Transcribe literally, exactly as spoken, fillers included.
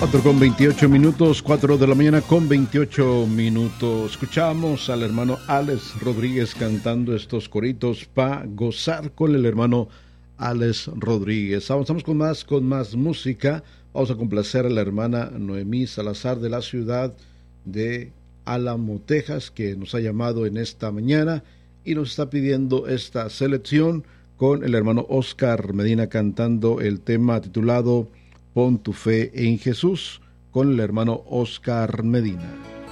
cuatro con veintiocho minutos, cuatro de la mañana con veintiocho minutos. Escuchamos al hermano Alex Rodríguez cantando estos coritos para gozar con el hermano Alex Rodríguez. Avanzamos con más, con más música. Vamos a complacer a la hermana Noemí Salazar de la ciudad de Álamo, Texas, que nos ha llamado en esta mañana y nos está pidiendo esta selección con el hermano Oscar Medina cantando el tema titulado Pon tu fe en Jesús, con el hermano Oscar Medina.